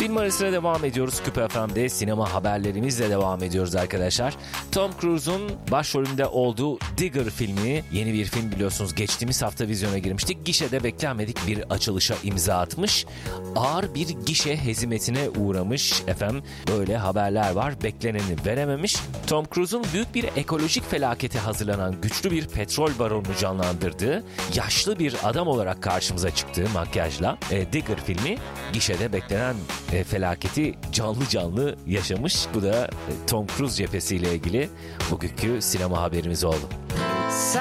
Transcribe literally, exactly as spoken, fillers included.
Film arasına devam ediyoruz. Küpe F M'de sinema haberlerimizle devam ediyoruz arkadaşlar. Tom Cruise'un başrolünde olduğu Digger filmi, yeni bir film biliyorsunuz, geçtiğimiz hafta vizyona girmiştik. Gişede beklenmedik bir açılışa imza atmış. Ağır bir gişe hezimetine uğramış efendim. Böyle haberler var. Bekleneni verememiş. Tom Cruise'un büyük bir ekolojik felakete hazırlanan güçlü bir petrol baronunu canlandırdığı, yaşlı bir adam olarak karşımıza çıktığı makyajla e, Digger filmi gişede beklenen e, felaketi canlı canlı yaşamış. Bu da e, Tom Cruise cephesiyle ilgili bugünkü sinema haberimiz oldu.